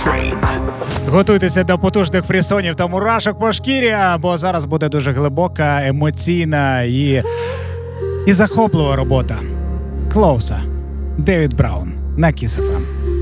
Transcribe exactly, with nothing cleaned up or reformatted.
Готуйтеся до потужних фрісонів та мурашок по шкірі, бо зараз буде дуже глибока, емоційна і, і захоплива робота. Клоуса. Девід Браун на Kiss еф ем.